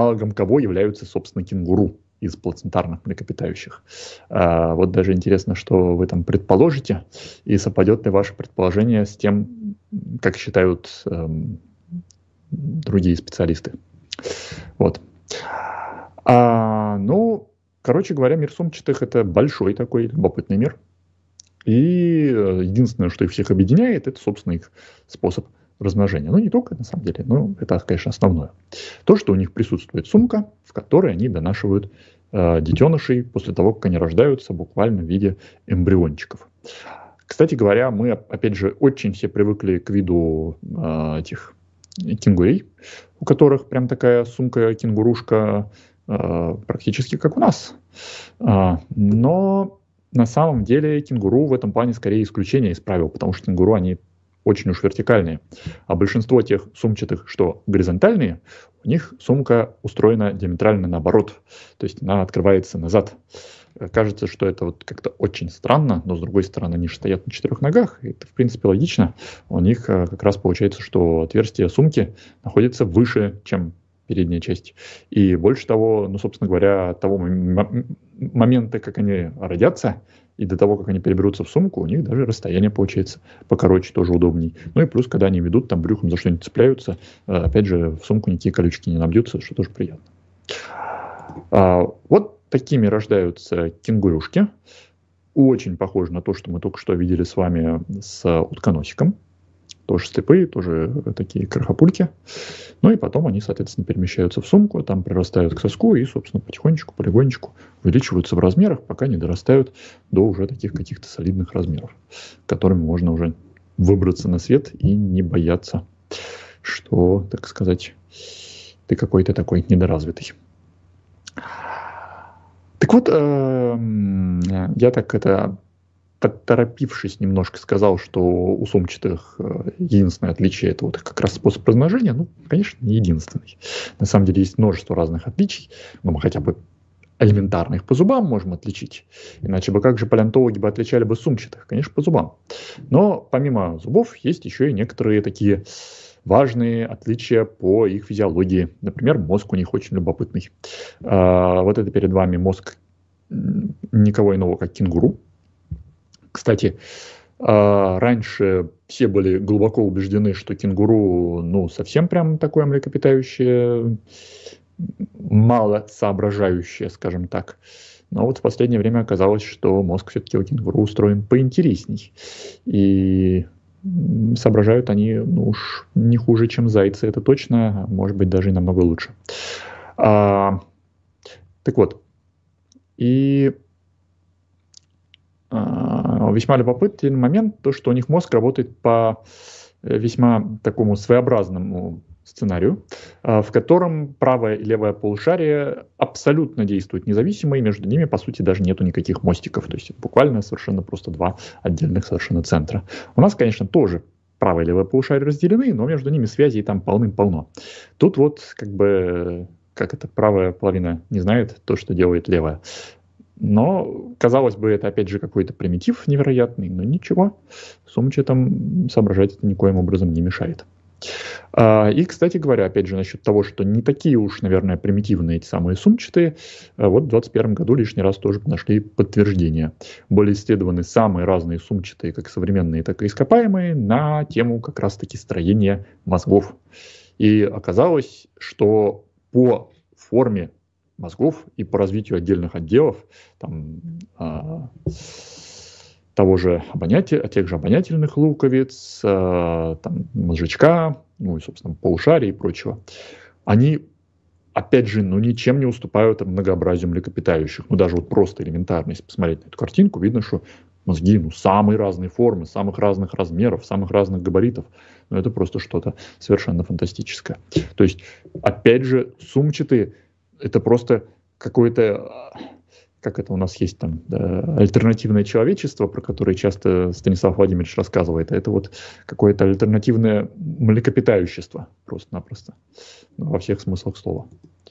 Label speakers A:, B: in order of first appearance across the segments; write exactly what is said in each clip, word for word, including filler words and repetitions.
A: аналогом кого являются, собственно, кенгуру из плацентарных млекопитающих. А, вот даже интересно, что вы там предположите, и совпадет ли ваше предположение с тем, как считают эм, другие специалисты. Вот. А, ну, короче говоря, мир сумчатых — это большой такой любопытный мир. И единственное, что их всех объединяет, это, собственно, их способ размножения. Ну, не только, на самом деле, но это, конечно, основное. То, что у них присутствует сумка, в которой они донашивают э, детенышей после того, как они рождаются, буквально в виде эмбриончиков. Кстати говоря, мы, опять же, очень все привыкли к виду э, этих кенгурей, у которых прям такая сумка-кенгурушка э, практически как у нас. А, но на самом деле кенгуру в этом плане скорее исключение из правил, потому что кенгуру, они очень уж вертикальные. А большинство тех сумчатых, что горизонтальные, у них сумка устроена диаметрально наоборот. То есть она открывается назад. Кажется, что это вот как-то очень странно, но с другой стороны они же стоят на четырех ногах, и это в принципе логично. У них как раз получается, что отверстие сумки находится выше, чем передняя часть. И больше того, ну, собственно говоря, от того м- момента, как они родятся, и до того, как они переберутся в сумку, у них даже расстояние получается покороче, тоже удобней. Ну и плюс, когда они ведут, там брюхом за что-нибудь цепляются, опять же, в сумку никакие колючки не набьются, что тоже приятно. А, вот такими рождаются кенгурюшки. Очень похоже на то, что мы только что видели с вами с утконосиком. Тоже слепые, тоже такие крохопульки. Ну и потом они, соответственно, перемещаются в сумку, там прирастают к соску и, собственно, потихонечку, полигонечку увеличиваются в размерах, пока не дорастают до уже таких каких-то солидных размеров, которыми можно уже выбраться на свет и не бояться, что, так сказать, ты какой-то такой недоразвитый. Так вот, я так это... поторопившись немножко, сказал, что у сумчатых единственное отличие — это вот как раз способ размножения. Ну, конечно, не единственный. На самом деле есть множество разных отличий, но мы хотя бы элементарно их по зубам можем отличить. Иначе бы как же палеонтологи бы отличали бы сумчатых? Конечно, по зубам. Но помимо зубов есть еще и некоторые такие важные отличия по их физиологии. Например, мозг у них очень любопытный. А, вот это перед вами мозг никого иного, как кенгуру. Кстати, раньше все были глубоко убеждены, что кенгуру, ну, совсем прям такое млекопитающее, мало соображающее, скажем так. Но вот в последнее время оказалось, что мозг все-таки у кенгуру устроен поинтересней. И соображают они, ну уж не хуже, чем зайцы, это точно, может быть, даже и намного лучше. А, так вот, и... весьма любопытный момент, то, что у них мозг работает по весьма такому своеобразному сценарию, в котором правое и левое полушарие абсолютно действуют независимо, и между ними, по сути, даже нету никаких мостиков. То есть буквально совершенно просто два отдельных совершенно центра. У нас, конечно, тоже правое и левое полушарие разделены, но между ними связей там полным-полно. Тут вот как бы, как это, правая половина не знает то, что делает левая. Но, казалось бы, это опять же какой-то примитив невероятный, но ничего, сумчатым соображать это никоим образом не мешает. И, кстати говоря, опять же, насчет того, что не такие уж, наверное, примитивные эти самые сумчатые, вот в двадцать первом году лишний раз тоже нашли подтверждение. Были исследованы самые разные сумчатые, как современные, так и ископаемые, на тему как раз-таки строения мозгов. И оказалось, что по форме мозгов и по развитию отдельных отделов, там, а, того же обонятия, тех же обонятельных луковиц, а, там, мозжечка, ну и, собственно, полушария и прочего, они, опять же, ну, ничем не уступают многообразию млекопитающих. Ну, даже вот просто элементарно, если посмотреть на эту картинку, видно, что мозги, ну, самые разные формы, самых разных размеров, самых разных габаритов. Ну, это просто что-то совершенно фантастическое. То есть, опять же, сумчатые — это просто какое-то, как это у нас есть там, да, альтернативное человечество, про которое часто Станислав Владимирович рассказывает. Это вот какое-то альтернативное млекопитающество, просто-напросто, во всех смыслах слова.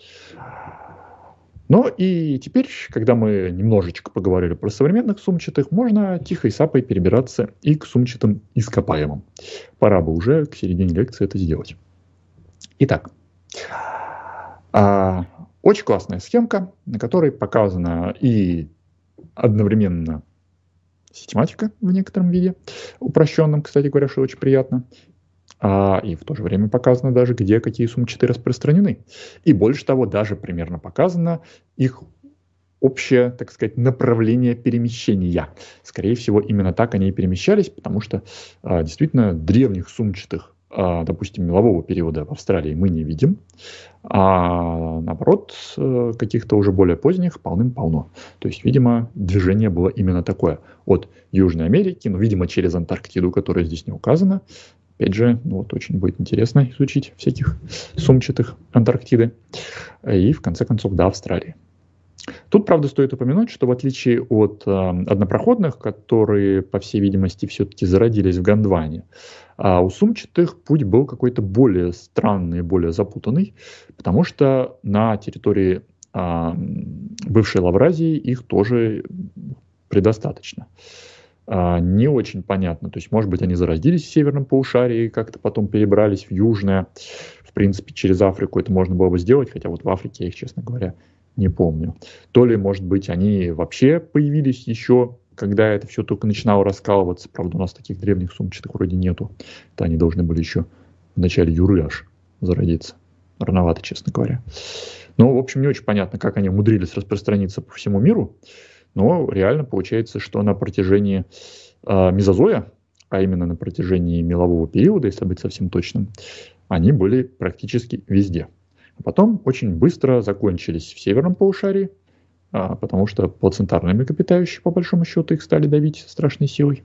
A: Ну и теперь, когда мы немножечко поговорили про современных сумчатых, можно тихой сапой перебираться и к сумчатым ископаемым. Пора бы уже к середине лекции это сделать. Итак, А, очень классная схемка, на которой показана и одновременно систематика в некотором виде, упрощенном, кстати говоря, что очень приятно, а, и в то же время показано даже, где какие сумчатые распространены. И больше того, даже примерно показано их общее, так сказать, направление перемещения. Скорее всего, именно так они и перемещались, потому что а, действительно древних сумчатых, а, допустим, мелового периода в Австралии мы не видим, а наоборот, э, каких-то уже более поздних полным-полно. То есть, видимо, движение было именно такое. От Южной Америки, ну, видимо, через Антарктиду, которая здесь не указана. Опять же, ну, вот очень будет интересно изучить всяких сумчатых Антарктиды. И, в конце концов, до Австралии. Тут, правда, стоит упомянуть, что в отличие от э, однопроходных, которые, по всей видимости, все-таки зародились в Гондване, а у сумчатых путь был какой-то более странный, более запутанный, потому что на территории э, бывшей Лавразии их тоже предостаточно. Э, не очень понятно, то есть, может быть, они зародились в северном полушарии, как-то потом перебрались в южное. В принципе, через Африку это можно было бы сделать, хотя вот в Африке я их, честно говоря, не помню. То ли, может быть, они вообще появились еще, когда это все только начинало раскалываться. Правда, у нас таких древних сумчатых вроде нету. Это они должны были еще в начале Юры аж зародиться. Рановато, честно говоря. Ну, в общем, не очень понятно, как они умудрились распространиться по всему миру. Но реально получается, что на протяжении э, мезозоя, а именно на протяжении мелового периода, если быть совсем точным, они были практически везде. А потом очень быстро закончились в северном полушарии, а, потому что плацентарные млекопитающие, по большому счету, их стали давить страшной силой.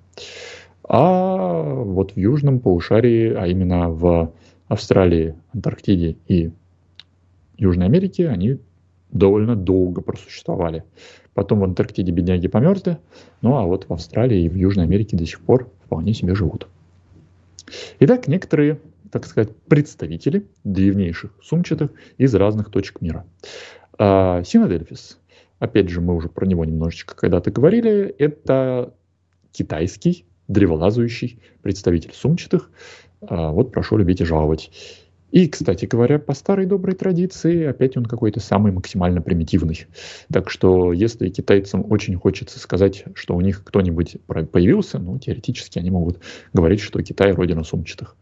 A: А вот в южном полушарии, а именно в Австралии, Антарктиде и Южной Америке, они довольно долго просуществовали. Потом в Антарктиде бедняги померзли, ну а вот в Австралии и в Южной Америке до сих пор вполне себе живут. Итак, некоторые, так сказать, представители древнейших сумчатых из разных точек мира. А, Синодельфис, опять же, мы уже про него немножечко когда-то говорили, это китайский древолазающий представитель сумчатых. А, вот прошу любить и жаловать. И, кстати говоря, по старой доброй традиции, опять он какой-то самый максимально примитивный. Так что, если китайцам очень хочется сказать, что у них кто-нибудь появился, ну, теоретически они могут говорить, что Китай родина сумчатых.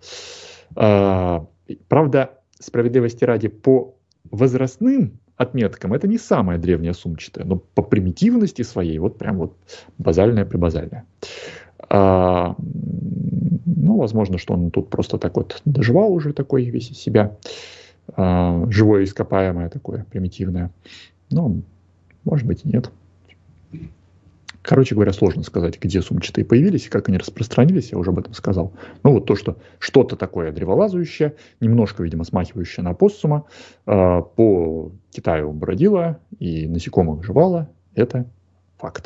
A: А, правда, справедливости ради, по возрастным отметкам это не самая древняя сумчатая, но по примитивности своей вот прям вот базальная-прибазальная. А, ну, возможно, что он тут просто так вот доживал уже такой весь из себя. А, живое ископаемое такое, примитивное. Ну, может быть и нет. Короче говоря, сложно сказать, где сумчатые появились и как они распространились, я уже об этом сказал. Ну вот то, что что-то такое древолазающее, немножко, видимо, смахивающее на опоссума, э, по Китаю бродило и насекомых жевало, это факт.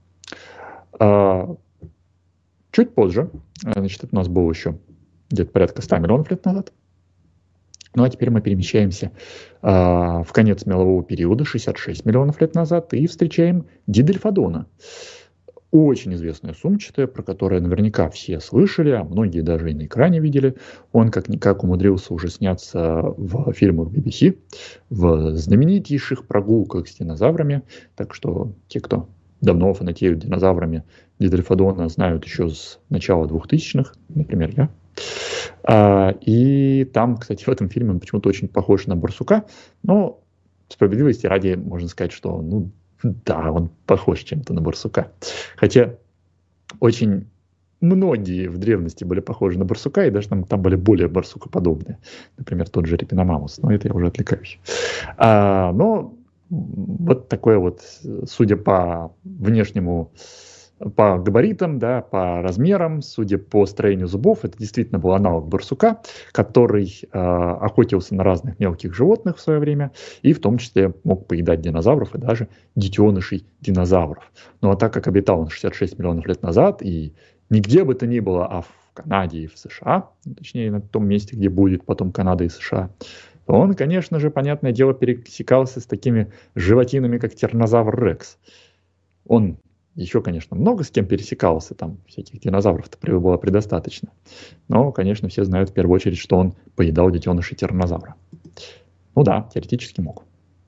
A: Э, чуть позже, значит, это у нас было еще где-то порядка ста миллионов лет назад. Ну а теперь мы перемещаемся э, в конец мелового периода, шестьдесят шесть миллионов лет назад, и встречаем Дидельфодона. Очень известная сумчатая, про которую наверняка все слышали, а многие даже и на экране видели. Он как-никак умудрился уже сняться в фильмах би би си, в знаменитейших прогулках с динозаврами. Так что те, кто давно фанатеют динозаврами, Дидельфодона знают еще с начала двухтысячных, например, я. А, и там, кстати, в этом фильме он почему-то очень похож на барсука, но справедливости ради можно сказать, что, ну, да, он похож чем-то на барсука. Хотя очень многие в древности были похожи на барсука, и даже там, там были более барсукоподобные. Например, тот же Репиномамус, но это я уже отвлекаюсь. А, но вот такое вот, судя по внешнему, по габаритам, да, по размерам, судя по строению зубов, это действительно был аналог барсука, который э, охотился на разных мелких животных в свое время и в том числе мог поедать динозавров и даже детенышей динозавров. Ну а так как обитал он шестьдесят шесть миллионов лет назад и нигде бы то ни было, а в Канаде и в США, точнее на том месте, где будет потом Канада и США, то он, конечно же, понятное дело, пересекался с такими животинами, как тираннозавр Рекс. Он еще, конечно, много с кем пересекался, там всяких динозавров-то было предостаточно. Но, конечно, все знают в первую очередь, что он поедал детенышей тираннозавра. Ну да, теоретически мог.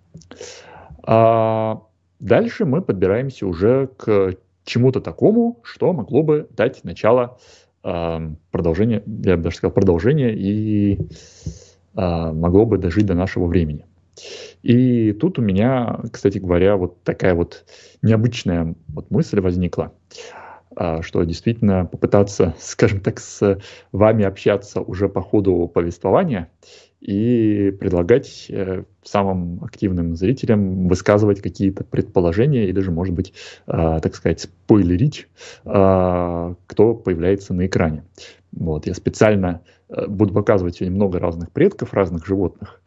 A: А дальше мы подбираемся уже к чему-то такому, что могло бы дать начало э, продолжения, я бы даже сказал, продолжение и э, могло бы дожить до нашего времени. И тут у меня, кстати говоря, вот такая вот необычная вот мысль возникла, что действительно попытаться, скажем так, с вами общаться уже по ходу повествования и предлагать самым активным зрителям высказывать какие-то предположения или же, может быть, так сказать, спойлерить, кто появляется на экране. Вот, я специально буду показывать сегодня много разных предков, разных животных,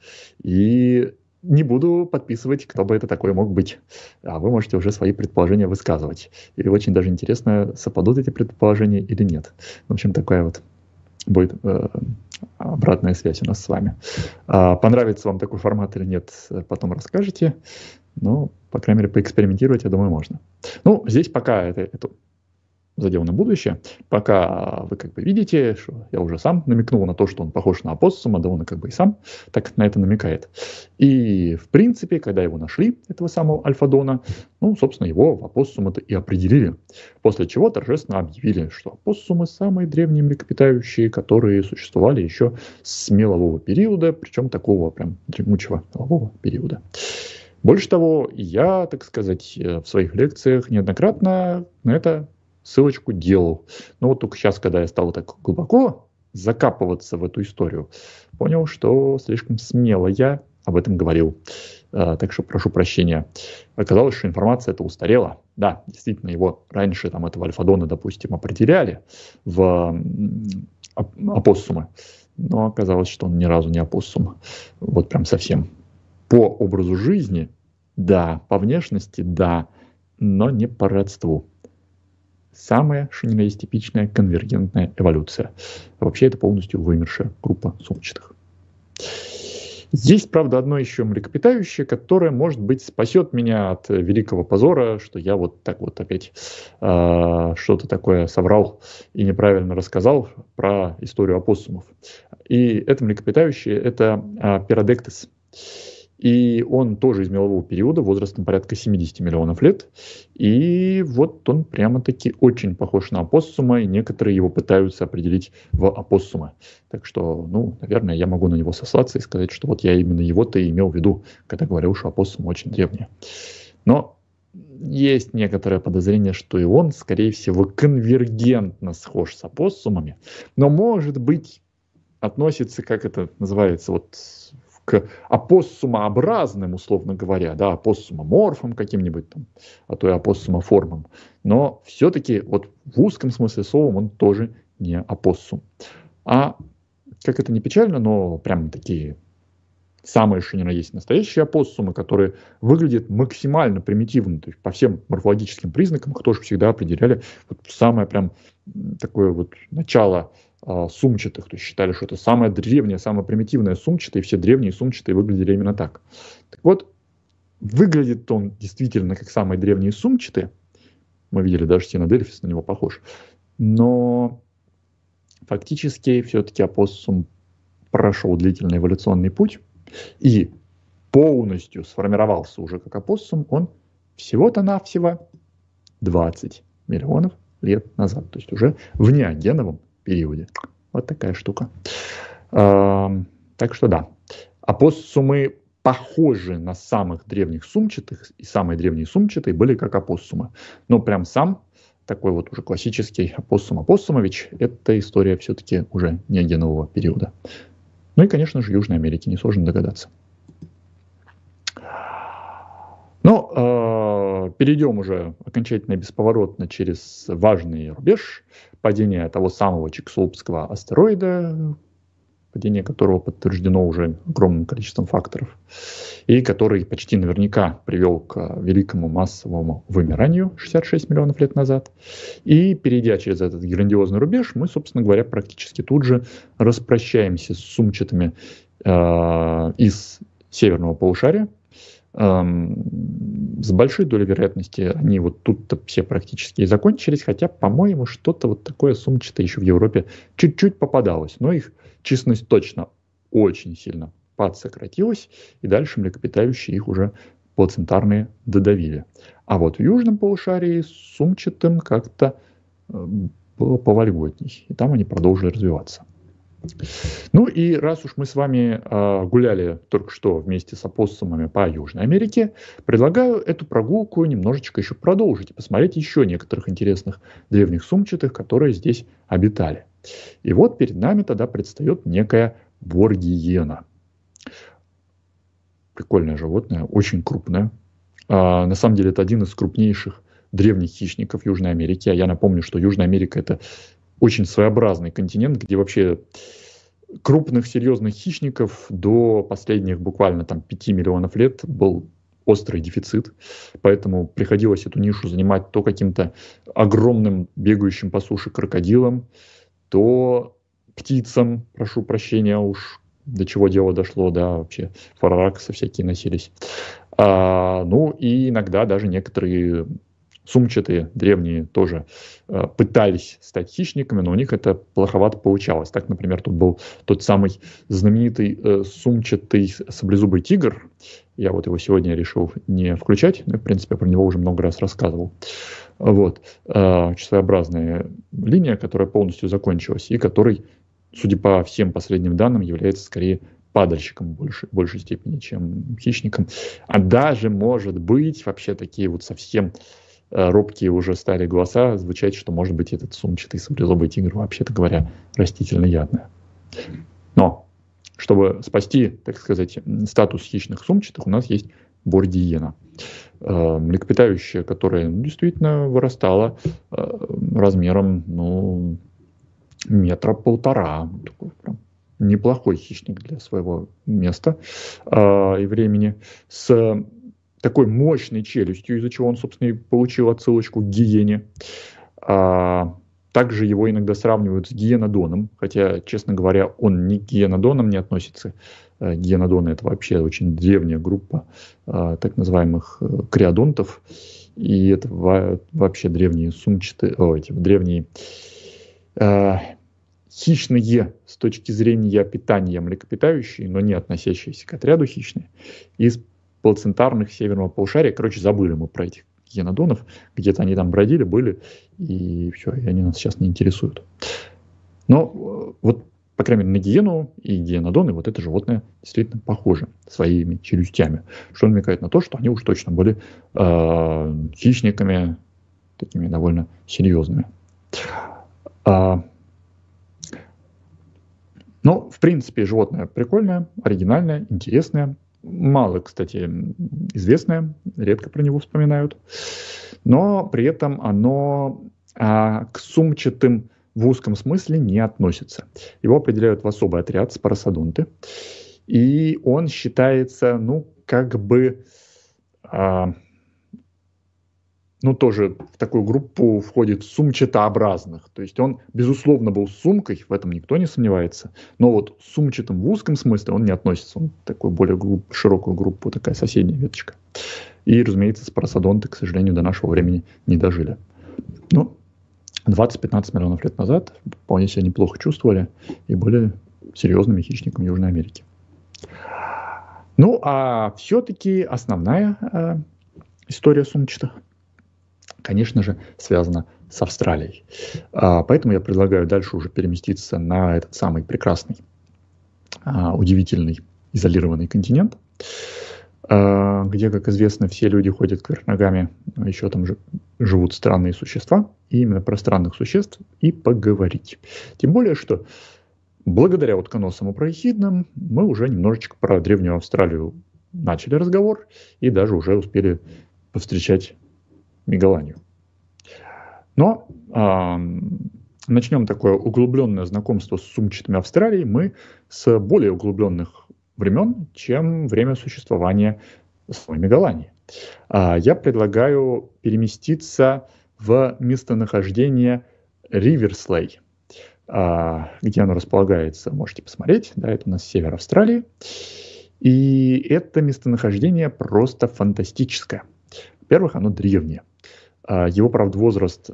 A: и не буду подписывать, кто бы это такой мог быть. А вы можете уже свои предположения высказывать. И очень даже интересно, совпадут эти предположения или нет. В общем, такая вот будет э, обратная связь у нас с вами. А, понравится вам такой формат или нет, потом расскажете. Но, по крайней мере, поэкспериментировать, я думаю, можно. Ну, здесь пока это, это задел на будущее. Пока вы как бы видите, что я уже сам намекнул на то, что он похож на опоссума, да он как бы и сам так на это намекает. И в принципе, когда его нашли, этого самого Альфа-Дона, ну, собственно, его в опоссума-то и определили. После чего торжественно объявили, что опоссумы самые древние млекопитающие, которые существовали еще с мелового периода, причем такого прям дремучего мелового периода. Больше того, я, так сказать, в своих лекциях неоднократно на это ссылочку делал. Но вот только сейчас, когда я стал так глубоко закапываться в эту историю, понял, что слишком смело я об этом говорил. А, так что прошу прощения. Оказалось, что информация эта устарела. Да, действительно, его раньше, там, этого Альфа-Дона, допустим, определяли в опоссумы. Но оказалось, что он ни разу не опоссум. Вот прям совсем. По образу жизни, да, по внешности, да, но не по родству. Самая, что ни на есть, типичная конвергентная эволюция. Вообще это полностью вымершая группа сумчатых. Есть, правда, одно еще млекопитающее, которое, может быть, спасет меня от великого позора, что я вот так вот опять э, что-то такое соврал и неправильно рассказал про историю опоссумов. И это млекопитающее — это э, Пиродектес. И он тоже из мелового периода, возрастом порядка семьдесят миллионов лет. И вот он прямо-таки очень похож на опоссума, и некоторые его пытаются определить в опоссума. Так что, ну, наверное, я могу на него сослаться и сказать, что вот я именно его-то и имел в виду, когда говорил, что опоссумы очень древние. Но есть некоторое подозрение, что и он, скорее всего, конвергентно схож с опоссумами, но, может быть, относится, как это называется, вот к опоссумообразным, условно говоря, да, опоссумоморфам каким-нибудь там, а то и опоссумоформам. Но все-таки вот в узком смысле слова он тоже не опоссум. А как это ни печально, но прям такие самые, что ни на есть, настоящие опоссумы, которые выглядят максимально примитивно, то есть по всем морфологическим признакам, их тоже всегда определяли вот самое прям такое вот начало сумчатых, то есть считали, что это самое древнее, самое примитивное сумчатое, и все древние сумчатые выглядели именно так. Так вот, выглядит он действительно как самые древние сумчатые, мы видели даже Синодельфис на него похож, но фактически все-таки опоссум прошел длительный эволюционный путь и полностью сформировался уже как опоссум он всего-то навсего двадцать миллионов лет назад, то есть уже в неогеновом периоде. Вот такая штука. А, так что да. Опоссумы похожи на самых древних сумчатых, и самые древние сумчатые были как опоссумы. Но прям сам такой вот уже классический опоссум Опоссумович, это история все-таки уже неогенового периода. Ну и, конечно же, Южной Америки, несложно догадаться. Но э, перейдем уже окончательно и бесповоротно через важный рубеж падения того самого Чиксоупского астероида, падение которого подтверждено уже огромным количеством факторов, и который почти наверняка привел к великому массовому вымиранию шестьдесят шесть миллионов лет назад. И перейдя через этот грандиозный рубеж, мы, собственно говоря, практически тут же распрощаемся с сумчатыми э, из северного полушария. С большой долей вероятности они вот тут-то все практически и закончились, хотя, по-моему, что-то вот такое сумчатое еще в Европе чуть-чуть попадалось, но их численность точно очень сильно подсократилось, и дальше млекопитающие их уже плацентарные додавили. А вот в южном полушарии с сумчатым как-то было повольготней, и там они продолжили развиваться. Ну и раз уж мы с вами э, гуляли только что вместе с опоссумами по Южной Америке, предлагаю эту прогулку немножечко еще продолжить и посмотреть еще некоторых интересных древних сумчатых, которые здесь обитали. И вот перед нами тогда предстает некая боргиена. Прикольное животное, очень крупное. А, на самом деле это один из крупнейших древних хищников Южной Америки. А я напомню, что Южная Америка — это очень своеобразный континент, где вообще крупных серьезных хищников до последних буквально там пяти миллионов лет был острый дефицит. Поэтому приходилось эту нишу занимать то каким-то огромным бегающим по суше крокодилом, то птицам, прошу прощения, уж до чего дело дошло, да, вообще фарараксы всякие носились. А, ну и иногда даже некоторые сумчатые древние тоже э, пытались стать хищниками, но у них это плоховато получалось. Так, например, тут был тот самый знаменитый э, сумчатый саблезубый тигр. Я вот его сегодня решил не включать, но, в принципе, про него уже много раз рассказывал. Вот. Э, очень своеобразная линия, которая полностью закончилась, и который, судя по всем последним данным, является скорее падальщиком в большей, большей степени, чем хищником. А даже, может быть, вообще такие вот совсем робкие уже стали голоса звучать, что, может быть, этот сумчатый саблезубый тигр, вообще-то говоря, растительноядное. Но, чтобы спасти, так сказать, статус хищных сумчатых, у нас есть боргиена. Млекопитающее, которое ну, действительно вырастало размером ну, метра полтора. Такой прям неплохой хищник для своего места и времени. С такой мощной челюстью, из-за чего он, собственно, и получил отсылочку к гиене. А, также его иногда сравнивают с гиенодоном, хотя, честно говоря, он ни к гиенодонам не относится. А, гиенодоны — это вообще очень древняя группа а, так называемых а, криодонтов, и это во- вообще древние сумчатые, о, эти древние а, хищные с точки зрения питания млекопитающие, но не относящиеся к отряду хищные, из плацентарных северного полушария. Короче, забыли мы про этих гиенодонов. Где-то они там бродили, были, и все, и они нас сейчас не интересуют. Но вот, по крайней мере, на гиену и гиенодоны вот это животное действительно похоже своими челюстями, что намекает на то, что они уж точно были э, хищниками такими довольно серьезными. А, ну, в принципе, животное прикольное, оригинальное, интересное. Мало, кстати, известное, редко про него вспоминают, но при этом оно а, к сумчатым в узком смысле не относится. Его определяют в особый отряд споросодонты, и он считается, ну, как бы, а, ну, тоже в такую группу входит сумчатообразных. То есть он, безусловно, был сумкой, в этом никто не сомневается, но вот сумчатым в узком смысле он не относится. Он такой более групп, широкую группу, такая соседняя веточка. И, разумеется, споросодонты, к сожалению, до нашего времени не дожили. Ну, двадцать-пятнадцать миллионов лет назад вполне себя неплохо чувствовали и были серьезными хищниками Южной Америки. Ну, а все-таки основная э, история сумчатых, конечно же, связана с Австралией. А, поэтому я предлагаю дальше уже переместиться на этот самый прекрасный, а, удивительный, изолированный континент, а, где, как известно, все люди ходят кверх ногами, но еще там же живут странные существа, и именно про странных существ и поговорить. Тем более, что благодаря утконосам и парахидным мы уже немножечко про Древнюю Австралию начали разговор и даже уже успели повстречать мегаланию. Но э, начнем такое углубленное знакомство с сумчатыми Австралии мы с более углубленных времен, чем время существования самой мегалании. Э, я предлагаю переместиться в местонахождение Риверслей, э, где оно располагается, можете посмотреть, да, это у нас север Австралии. И это местонахождение просто фантастическое. Во-первых, оно древнее. Его, правда, возраст, я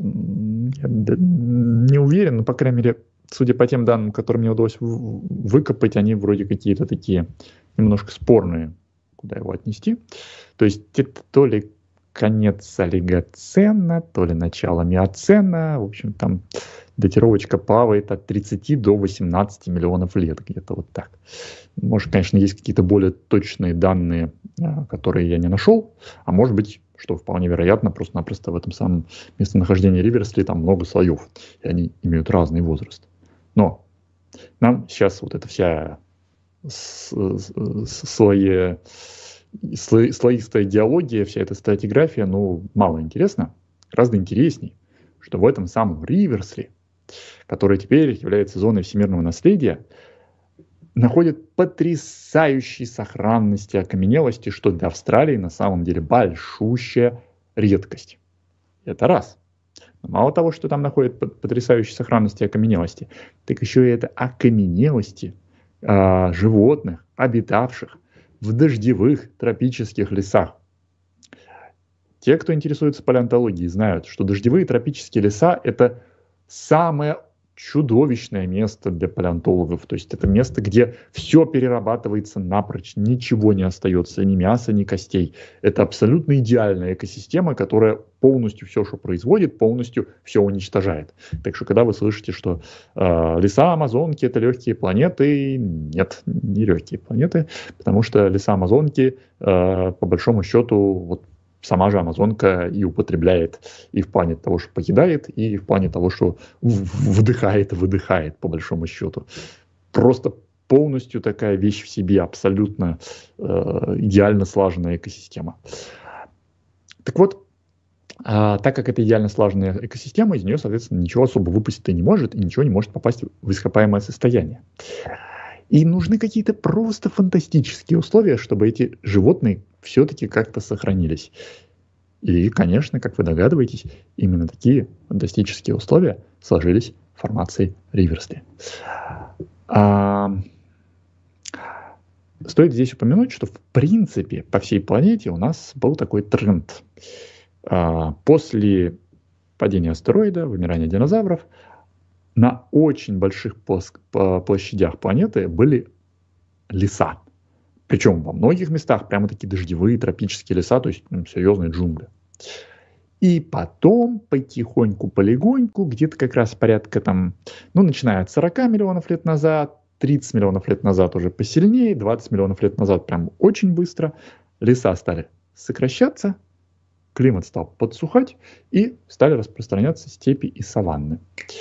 A: не уверен, но, по крайней мере, судя по тем данным, которые мне удалось выкопать, они вроде какие-то такие немножко спорные, куда его отнести. То есть это то ли конец олигоцена, то ли начало миоцена. В общем, там датировочка плавает от тридцати до восемнадцати миллионов лет, где-то вот так. Может, конечно, есть какие-то более точные данные, которые я не нашел, а может быть, что вполне вероятно, просто-напросто в этом самом местонахождении Риверсли там много слоев, и они имеют разный возраст. Но нам сейчас вот эта вся слое, сло, слоистая геология, вся эта стратиграфия, ну, мало интересна. Гораздо интересней, что в этом самом Риверсли, который теперь является зоной всемирного наследия, находят потрясающей сохранности окаменелости, что для Австралии на самом деле большущая редкость. Это раз. Но мало того, что там находят потрясающей сохранности окаменелости, так еще и это окаменелости э, животных, обитавших в дождевых тропических лесах. Те, кто интересуется палеонтологией, знают, что дождевые тропические леса – это самое чудовищное место для палеонтологов. То есть это место, где все перерабатывается напрочь, ничего не остается, ни мяса, ни костей. Это абсолютно идеальная экосистема, которая полностью все, что производит, полностью все уничтожает. Так что когда вы слышите, что э, леса Амазонки — это легкие планеты, нет, не легкие планеты, потому что леса Амазонки, э, по большому счету, вот сама же Амазонка и употребляет и в плане того, что покидает, и в плане того, что вдыхает и выдыхает, по большому счету. Просто полностью такая вещь в себе, абсолютно э, идеально слаженная экосистема. Так вот, э, так как это идеально слаженная экосистема, из нее, соответственно, ничего особо выпустить не может, и ничего не может попасть в ископаемое состояние. И нужны какие-то просто фантастические условия, чтобы эти животные все-таки как-то сохранились. И, конечно, как вы догадываетесь, именно такие фантастические условия сложились в формации Риверсли. А... Стоит здесь упомянуть, что в принципе по всей планете у нас был такой тренд. А, после падения астероида, вымирания динозавров, на очень больших площадях планеты были леса. Причем во многих местах прямо такие дождевые тропические леса, то есть ну, серьезные джунгли. И потом потихоньку, полегоньку, где-то как раз порядка там, ну, начиная от сорока миллионов лет назад, тридцать миллионов лет назад уже посильнее, двадцать миллионов лет назад прям очень быстро, леса стали сокращаться, климат стал подсухать, и стали распространяться степи и саванны.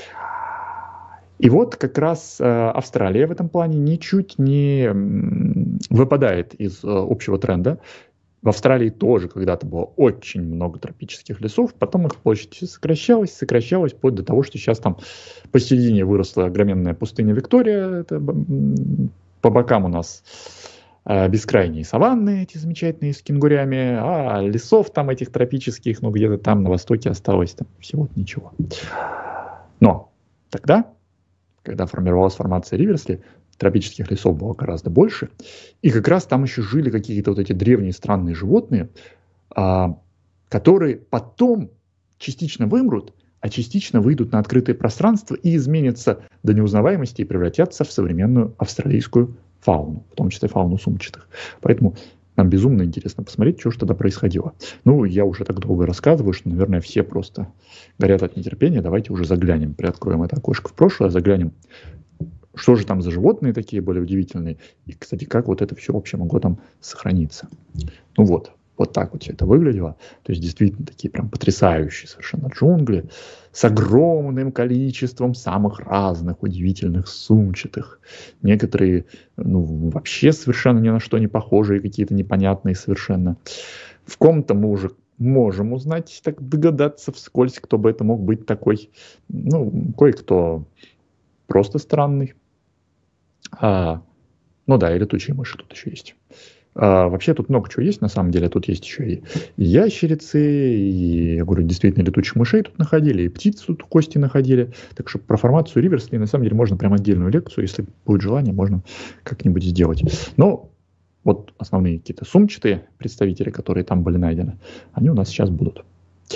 A: И вот как раз э, Австралия в этом плане ничуть не м, выпадает из э, общего тренда. В Австралии тоже когда-то было очень много тропических лесов, потом их площадь сокращалась, сокращалась, вплоть до того, что сейчас там посередине выросла огроменная пустыня Виктория, это, м, по бокам у нас э, бескрайние саванны, эти замечательные с кенгурями, а лесов там этих тропических, ну где-то там на востоке осталось там всего ничего. Но тогда, когда формировалась формация Риверсли, тропических лесов было гораздо больше. И как раз там еще жили какие-то вот эти древние странные животные, а, которые потом частично вымрут, а частично выйдут на открытое пространство и изменятся до неузнаваемости и превратятся в современную австралийскую фауну, в том числе фауну сумчатых. Поэтому нам безумно интересно посмотреть, что же тогда происходило. Ну, я уже так долго рассказываю, что, наверное, все просто горят от нетерпения. Давайте уже заглянем, приоткроем это окошко в прошлое, заглянем, что же там за животные такие были удивительные. И, кстати, как вот это все вообще могло там сохраниться. Ну вот, вот так вот все это выглядело. То есть действительно такие прям потрясающие совершенно джунгли с огромным количеством самых разных удивительных сумчатых. Некоторые ну, вообще совершенно ни на что не похожие, какие-то непонятные совершенно. В ком-то мы уже можем узнать, так догадаться вскользь, кто бы это мог быть такой. Ну, кое-кто просто странный. А, ну да, и летучие мыши тут еще есть. А, вообще тут много чего есть, на самом деле. Тут есть еще и, и ящерицы, и, я говорю, действительно летучих мышей тут находили, и птиц тут кости находили. Так что про формацию Риверсли, на самом деле, можно прям отдельную лекцию, если будет желание, можно как-нибудь сделать. Но вот основные какие-то сумчатые представители, которые там были найдены, они у нас сейчас будут.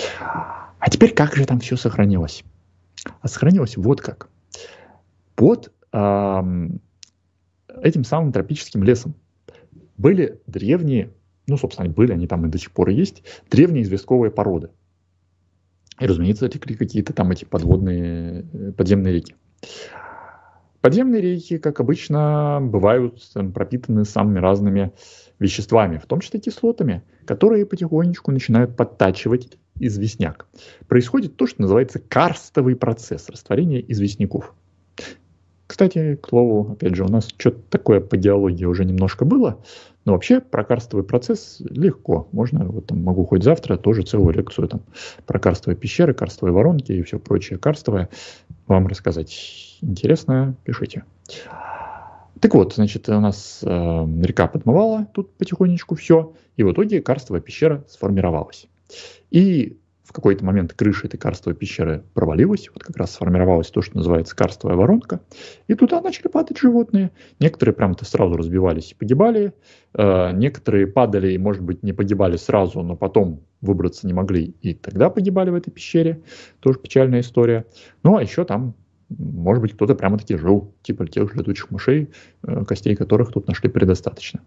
A: А теперь как же там все сохранилось? А сохранилось вот как. Под эм, этим самым тропическим лесом были древние, ну, собственно, они были, они там и до сих пор есть, древние известковые породы. И, разумеется, текли какие-то там эти подводные, подземные реки. Подземные реки, как обычно, бывают там пропитаны самыми разными веществами, в том числе кислотами, которые потихонечку начинают подтачивать известняк. Происходит то, что называется карстовый процесс растворения известняков. Кстати, к слову, опять же, у нас что-то такое по геологии уже немножко было, но вообще про карстовый процесс легко. Можно, вот там могу хоть завтра тоже целую лекцию там, про карстовые пещеры, карстовые воронки и все прочее карстовое вам рассказать. Интересно, пишите. Так вот, значит, у нас э, река подмывала тут потихонечку все, и в итоге карстовая пещера сформировалась. И в какой-то момент крыша этой карстовой пещеры провалилась, вот как раз сформировалась то, что называется карстовая воронка, и туда начали падать животные. Некоторые прям-то сразу разбивались и погибали, э, некоторые падали и, может быть, не погибали сразу, но потом выбраться не могли, и тогда погибали в этой пещере. Тоже печальная история. Ну, а еще там, может быть, кто-то прямо-таки жил, типа тех же летучих мышей, э, костей которых тут нашли предостаточно.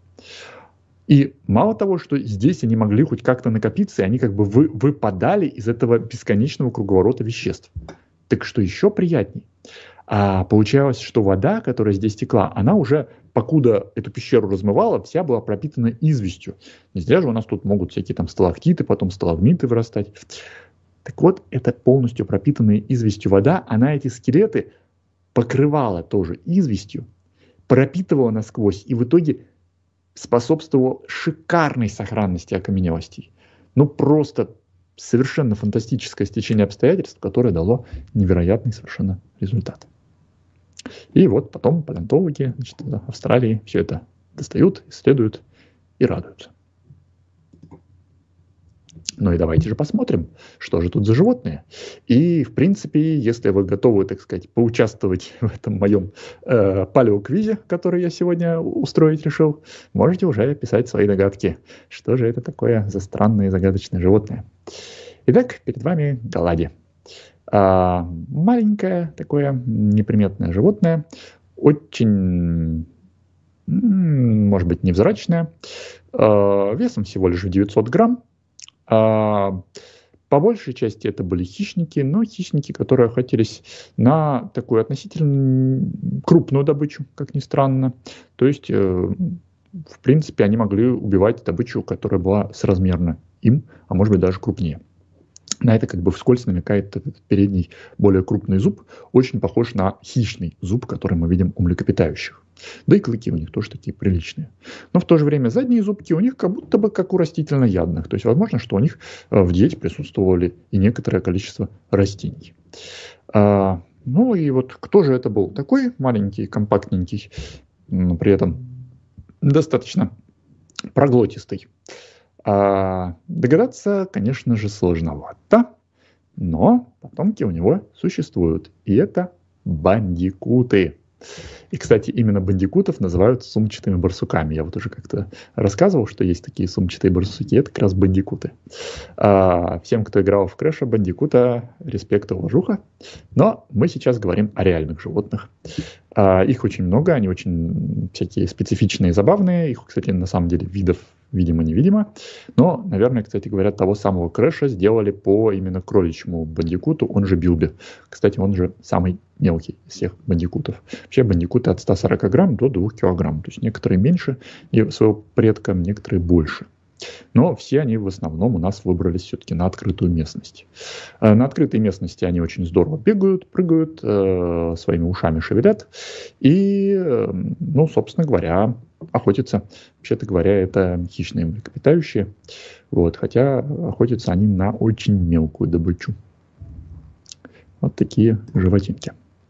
A: И мало того, что здесь они могли хоть как-то накопиться, и они как бы вы, выпадали из этого бесконечного круговорота веществ. Так что еще приятней. А получалось, что вода, которая здесь текла, она уже, покуда эту пещеру размывала, вся была пропитана известью. Не зря же у нас тут могут всякие там сталактиты, потом сталагмиты вырастать. Так вот, эта полностью пропитанная известью вода, она эти скелеты покрывала тоже известью, пропитывала насквозь, и в итоге способствовал шикарной сохранности окаменелостей. Ну, просто совершенно фантастическое стечение обстоятельств, которое дало невероятный совершенно результат. И вот потом палеонтологи, значит, Австралии все это достают, исследуют и радуются. Ну и давайте же посмотрим, что же тут за животные. И, в принципе, если вы готовы, так сказать, поучаствовать в этом моем э, палеоквизе, который я сегодня устроить решил, можете уже писать свои догадки, что же это такое за странное и загадочное животное. Итак, перед вами галади. А, маленькое такое неприметное животное, очень, может быть, невзрачное, а, весом всего лишь девятьсот грамм. А, по большей части это были хищники, но хищники, которые охотились на такую относительно крупную добычу, как ни странно. То есть, э, в принципе, они могли убивать добычу, которая была соразмерна им, а может быть даже крупнее. На это как бы вскользь намекает этот передний, более крупный зуб, очень похож на хищный зуб, который мы видим у млекопитающих. Да и клыки у них тоже такие приличные. Но в то же время задние зубки у них как будто бы как у растительноядных. То есть возможно, что у них в диете присутствовали и некоторое количество растений. А, ну и вот кто же это был? Такой маленький, компактненький, но при этом достаточно проглотистый. А, догадаться, конечно же, сложновато, но потомки у него существуют. И это бандикуты. И, кстати, именно бандикутов называют сумчатыми барсуками. Я вот уже как-то рассказывал, что есть такие сумчатые барсуки. Это как раз бандикуты. А, всем, кто играл в Крэша, бандикута, респект и уважуха. Но мы сейчас говорим о реальных животных. А, их очень много, они очень всякие специфичные и забавные. Их, кстати, на самом деле видов видимо-невидимо. Но, наверное, кстати говоря, того самого Крэша сделали по именно кроличьему бандикуту, он же Билби. Кстати, он же самый мелкий из всех бандикутов. Вообще бандикуты от ста сорока грамм до двух килограмм. То есть некоторые меньше своего предка, некоторые больше. Но все они в основном у нас выбрались все-таки на открытую местность. На открытой местности они очень здорово бегают, прыгают, своими ушами шевелят. И, ну, собственно говоря, охотятся. Вообще-то говоря, это хищные млекопитающие. Вот, хотя охотятся они на очень мелкую добычу. Вот такие животинки.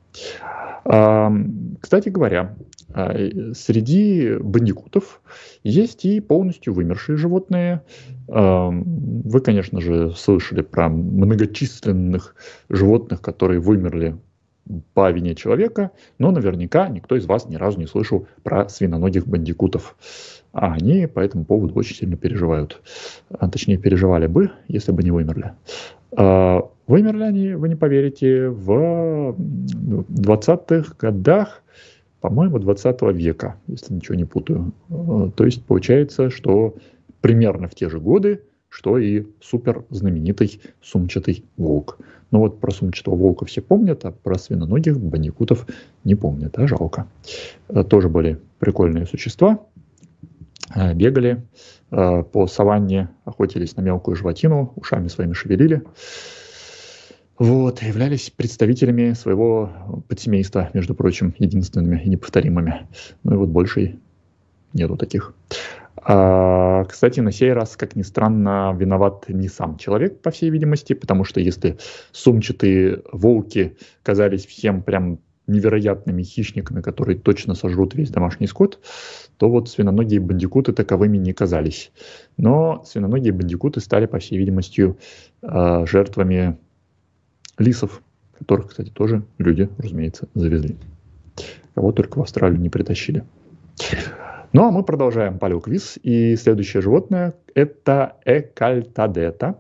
A: Кстати говоря, среди бандикутов есть и полностью вымершие животные. Вы, конечно же, слышали про многочисленных животных, которые вымерли по вине человека, но наверняка никто из вас ни разу не слышал про свиноногих бандикутов. А они по этому поводу очень сильно переживают. А, точнее, переживали бы, если бы не вымерли. А, вымерли они, вы не поверите, в двадцатых годах по-моему, двадцатого века, если ничего не путаю. То есть получается, что примерно в те же годы, что и супер знаменитый сумчатый волк. Ну вот про сумчатого волка все помнят, а про свиноногих бандикутов не помнят, а жалко. Тоже были прикольные существа, бегали по саванне, охотились на мелкую животину, ушами своими шевелили. Вот, являлись представителями своего подсемейства, между прочим, единственными и неповторимыми. Ну и вот больше нету таких. А, кстати, на сей раз, как ни странно, виноват не сам человек, по всей видимости, потому что если сумчатые волки казались всем прям невероятными хищниками, которые точно сожрут весь домашний скот, то вот свиноногие бандикуты таковыми не казались. Но свиноногие бандикуты стали, по всей видимости, жертвами лисов, которых, кстати, тоже люди, разумеется, завезли. Кого только в Австралию не притащили. Ну, а мы продолжаем палеоквиз. И следующее животное – это экальтадета.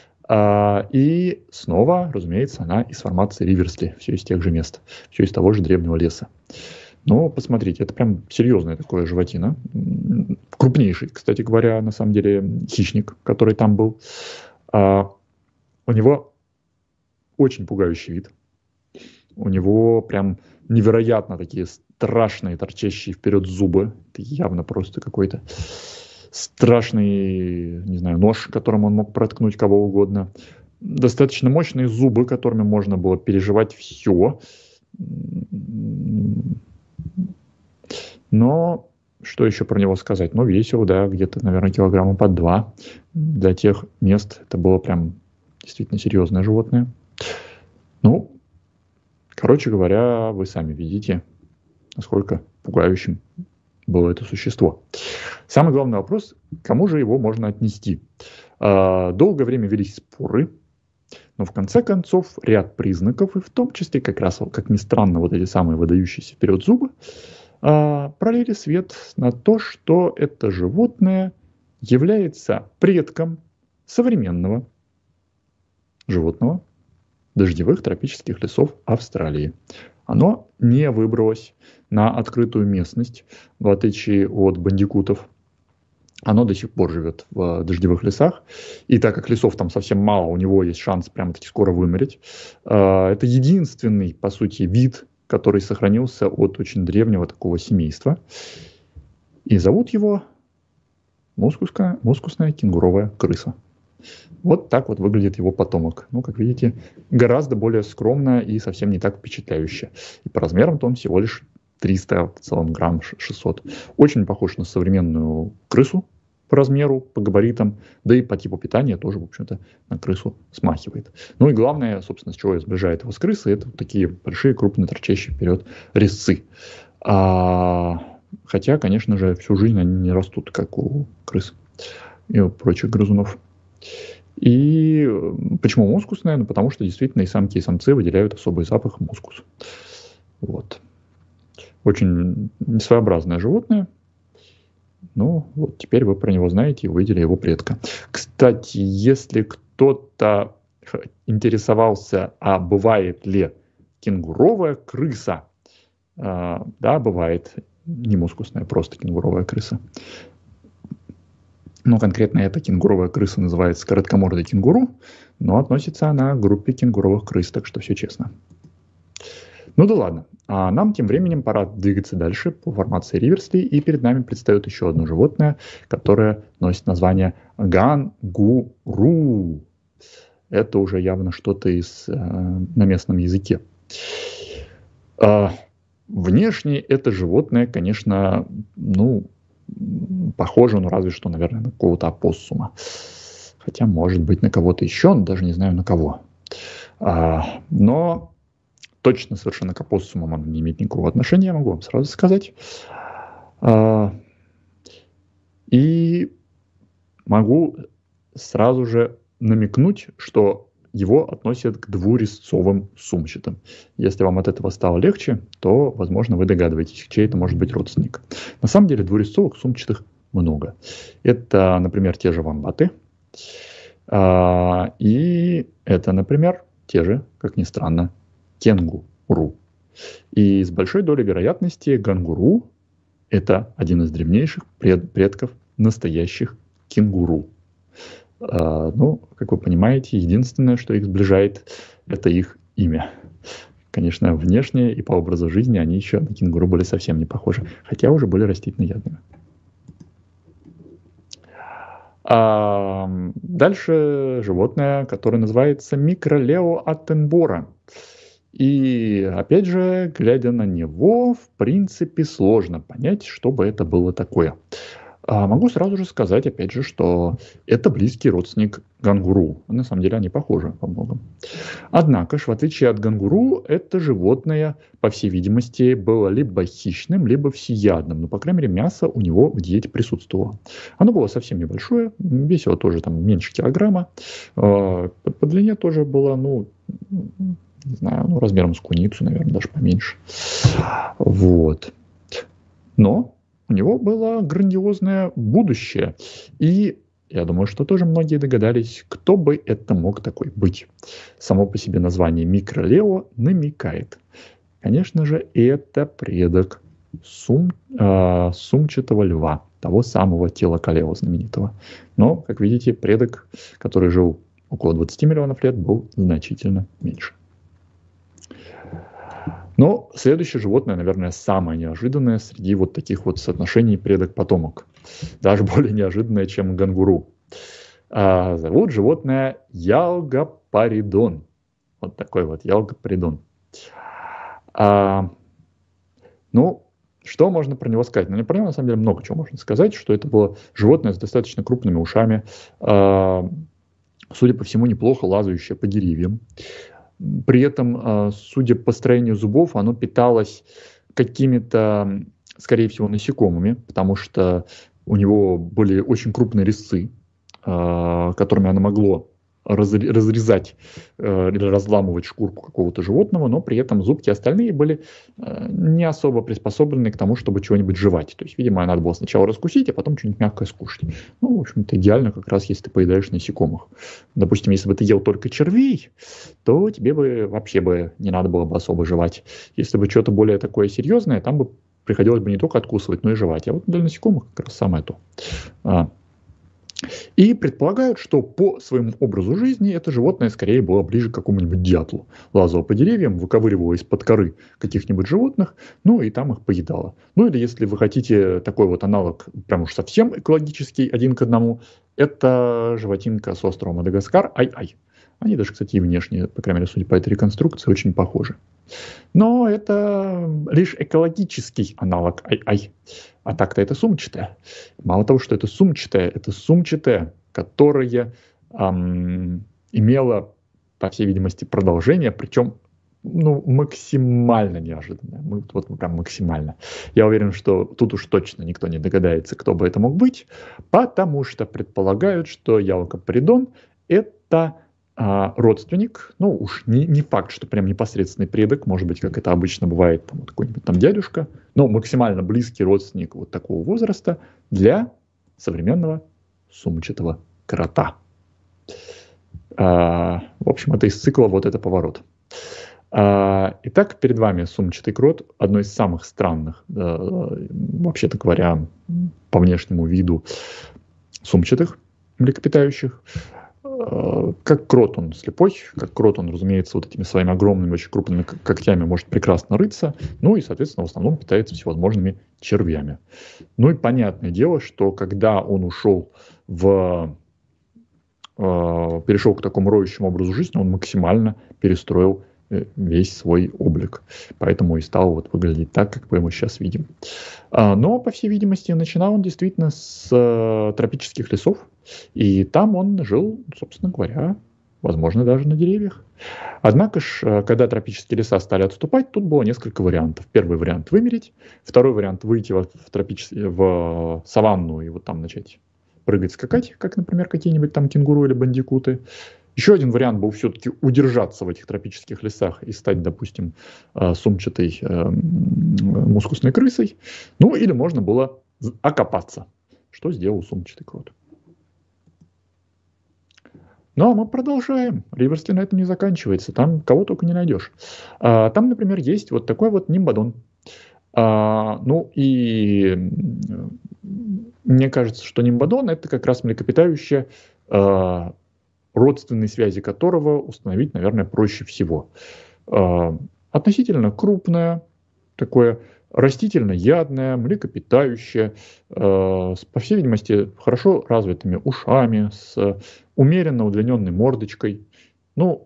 A: И снова, разумеется, она из формации Риверсли. Все из тех же мест. Все из того же древнего леса. Но посмотрите, это прям серьезное такое животина. Крупнейший, кстати говоря, на самом деле, хищник, который там был. У него очень пугающий вид. У него прям невероятно такие страшные, торчащие вперед зубы. Это явно просто какой-то страшный, не знаю, нож, которым он мог проткнуть кого угодно. Достаточно мощные зубы, которыми можно было переживать все. Но что еще про него сказать? Ну, весил, да, где-то, наверное, килограмма по два. Для тех мест это было прям действительно серьезное животное. Ну, короче говоря, вы сами видите, насколько пугающим было это существо. Самый главный вопрос, к кому же его можно отнести? Долгое время велись споры, но в конце концов ряд признаков, и в том числе, как раз, как ни странно, вот эти самые выдающиеся вперед зубы, пролили свет на то, что это животное является предком современного животного дождевых тропических лесов Австралии. Оно не выбралось на открытую местность, в отличие от бандикутов. Оно до сих пор живет в дождевых лесах. И так как лесов там совсем мало, у него есть шанс прямо-таки скоро вымереть. Это единственный, по сути, вид, который сохранился от очень древнего такого семейства. И зовут его мускусная, мускусная кенгуровая крыса. Вот так вот выглядит его потомок. Ну, как видите, гораздо более скромно и совсем не так впечатляюще. И по размерам-то он всего лишь триста, в целом грамм шестьсот. Очень похож на современную крысу по размеру, по габаритам, да и по типу питания тоже, в общем-то, на крысу смахивает. Ну и главное, собственно, с чего сближает его с крысой, это вот такие большие, крупные, торчащие вперед резцы. А, хотя, конечно же, всю жизнь они не растут, как у крыс и у прочих грызунов. И почему мускусная? Ну, потому что действительно и самки, и самцы выделяют особый запах мускус. Вот. Очень своеобразное животное. Ну, вот теперь вы про него знаете и увидели его предка. Кстати, если кто-то интересовался, а бывает ли кенгуровая крыса, э, да, бывает не мускусная, просто кенгуровая крыса. Но конкретно эта кенгуровая крыса называется короткомордый кенгуру, но относится она к группе кенгуровых крыс, так что все честно. Ну да ладно, а нам тем временем пора двигаться дальше по формации Риверсли, и перед нами предстает еще одно животное, которое носит название гангуру. Это уже явно что-то из, э, на местном языке. Э, внешне это животное, конечно, ну, похоже, ну разве что, наверное, на какого-то опоссума. Хотя, может быть, на кого-то еще, но даже не знаю на кого. А, но точно совершенно к опоссумам оно не имеет никакого отношения, я могу вам сразу сказать. А, и могу сразу же намекнуть, что его относят к двурезцовым сумчатым. Если вам от этого стало легче, то, возможно, вы догадываетесь, чей это может быть родственник. На самом деле двурезцовых сумчатых много. Это, например, те же вомбаты. И это, например, те же, как ни странно, кенгуру. И с большой долей вероятности гангуру – это один из древнейших пред, предков настоящих кенгуру. А, ну, как вы понимаете, единственное, что их сближает, это их имя. Конечно, внешне и по образу жизни они еще на кенгуру были совсем не похожи, хотя уже были растительноядными. А дальше животное, которое называется микролео аттенбора. И опять же, глядя на него, в принципе, сложно понять, что бы это было такое. А могу сразу же сказать, опять же, что это близкий родственник гангуру. На самом деле они похожи во многом. Однако, в отличие от гангуру, это животное, по всей видимости, было либо хищным, либо всеядным. Но, по крайней мере, мясо у него в диете присутствовало. Оно было совсем небольшое, весило тоже там меньше килограмма. По, по длине тоже было, ну, не знаю, ну, размером с куницу, наверное, даже поменьше. Вот. Но у него было грандиозное будущее. И я думаю, что тоже многие догадались, кто бы это мог такой быть. Само по себе название микролео намекает. Конечно же, это предок сум, э, сумчатого льва, того самого телокалео знаменитого. Но, как видите, предок, который жил около двадцати миллионов лет, был значительно меньше. Но следующее животное, наверное, самое неожиданное среди вот таких вот соотношений предок-потомок. Даже более неожиданное, чем гангуру. А, зовут животное ялгопаридон. Вот такой вот ялгопаридон. А, ну, что можно про него сказать? Ну, про него, на самом деле, много чего можно сказать, что это было животное с достаточно крупными ушами, а, судя по всему, неплохо лазающее по деревьям. При этом, судя по строению зубов, оно питалось какими-то, скорее всего, насекомыми, потому что у него были очень крупные резцы, которыми оно могло разрезать или разламывать шкурку какого-то животного, но при этом зубки остальные были не особо приспособлены к тому, чтобы чего-нибудь жевать. То есть, видимо, надо было сначала раскусить, а потом что-нибудь мягкое скушать. Ну, в общем-то, идеально как раз, если ты поедаешь насекомых. Допустим, если бы ты ел только червей, то тебе бы вообще бы не надо было бы особо жевать. Если бы что-то более такое серьезное, там бы приходилось бы не только откусывать, но и жевать. А вот для насекомых как раз самое то. И предполагают, что по своему образу жизни это животное скорее было ближе к какому-нибудь дятлу. Лазало по деревьям, выковыривало из-под коры каких-нибудь животных, ну и там их поедало. Ну или если вы хотите такой вот аналог, прям уж совсем экологический, один к одному, это животинка с острова Мадагаскар, ай-ай. Они даже, кстати, и внешне, по крайней мере, судя по этой реконструкции, очень похожи. Но это лишь экологический аналог ай-ай. А так-то это сумчатое. Мало того, что это сумчатое, это сумчатое, которое эм, имело, по всей видимости, продолжение, причем ну, максимально неожиданное. Мы, вот прям максимально. Я уверен, что тут уж точно никто не догадается, кто бы это мог быть, потому что предполагают, что ялгопаридон – это а, родственник, ну уж не, не факт, что прям непосредственный предок, может быть, как это обычно бывает, там, вот какой-нибудь там дядюшка, но максимально близкий родственник вот такого возраста для современного сумчатого крота. А, в общем, это из цикла вот это поворот. А, итак, перед вами сумчатый крот, одно из самых странных, а, вообще-то говоря, по внешнему виду сумчатых млекопитающих. Как крот он слепой, как крот он, разумеется, вот этими своими огромными, очень крупными когтями может прекрасно рыться, ну и, соответственно, в основном питается всевозможными червями. Ну и понятное дело, что когда он ушел в... э, перешел к такому роющему образу жизни, он максимально перестроил весь свой облик. Поэтому и стал вот выглядеть так, как мы его сейчас видим. Но, по всей видимости, начинал он действительно с тропических лесов. И там он жил, собственно говоря, возможно, даже на деревьях. Однако ж, когда тропические леса стали отступать, тут было несколько вариантов. Первый вариант – вымереть. Второй вариант – выйти в, тропичес... в саванну и вот там начать прыгать, скакать, как, например, какие-нибудь там кенгуру или бандикуты. Еще один вариант был все-таки удержаться в этих тропических лесах и стать, допустим, сумчатой мускусной крысой. Ну, или можно было окопаться, что сделал сумчатый крот. Ну, а мы продолжаем. Риверсли на этом не заканчивается. Там кого только не найдешь. А, там, например, есть вот такой вот нимбодон. А, ну, и м, мне кажется, что нимбодон — это как раз млекопитающее, а, родственные связи которого установить, наверное, проще всего. А, относительно крупное, такое растительноядное, млекопитающее, э, с, по всей видимости, хорошо развитыми ушами, с умеренно удлиненной мордочкой. Ну,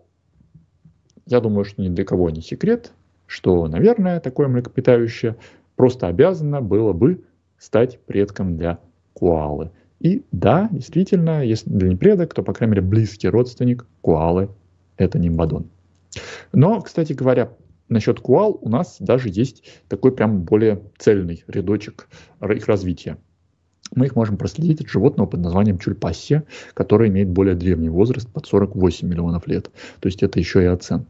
A: я думаю, что ни для кого не секрет, что, наверное, такое млекопитающее просто обязано было бы стать предком для коалы. И да, действительно, если для не предок, то, по крайней мере, близкий родственник коалы — это нимбодон. Но, кстати говоря, насчет коал у нас даже есть такой прям более цельный рядочек их развития. Мы их можем проследить от животного под названием чульпассия, который имеет более древний возраст, под сорок восемь миллионов лет. То есть это еще и оцен.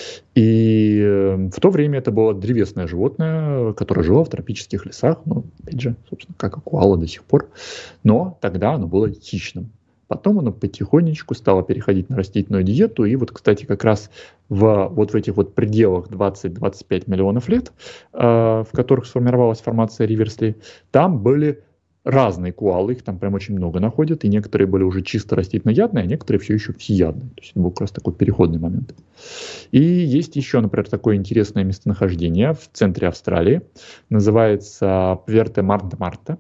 A: И в то время это было древесное животное, которое жило в тропических лесах, ну, опять же, собственно, как и коала до сих пор. Но тогда оно было хищным. Потом оно потихонечку стало переходить на растительную диету. И вот, кстати, как раз в вот в этих вот пределах двадцать-двадцать пять миллионов лет, э, в которых сформировалась формация Риверсли, там были разные коалы, их там прям очень много находят, и некоторые были уже чисто растительноядные, а некоторые все еще всеядные. То есть это был как раз такой переходный момент. И есть еще, например, такое интересное местонахождение в центре Австралии, называется Пверте-Марта-Марта.